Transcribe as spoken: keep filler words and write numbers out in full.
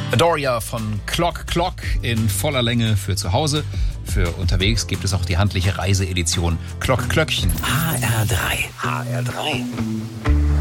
Adoria von Clock Clock in voller Länge für zu Hause. Für unterwegs gibt es auch die handliche Reiseedition Clock Klöckchen. H R drei. H R drei.